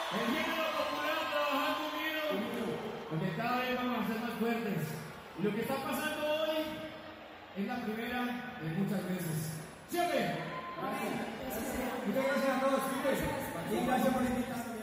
El género popular trabajando unido, porque cada vez vamos a ser más fuertes. Y lo que está pasando hoy es la primera de muchas veces. ¿Sí o qué? Muchas gracias a todos, chicos. Y gracias por